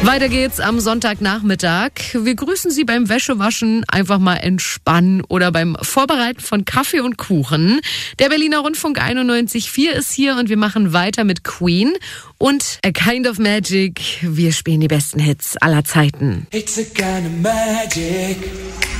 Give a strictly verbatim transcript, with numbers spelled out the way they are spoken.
Weiter geht's am Sonntagnachmittag. Wir grüßen Sie beim Wäschewaschen, einfach mal entspannen oder beim Vorbereiten von Kaffee und Kuchen. Der Berliner Rundfunk einundneunzig Komma vier ist hier und wir machen weiter mit Queen und A Kind of Magic. Wir spielen die besten Hits aller Zeiten. It's a kind of magic.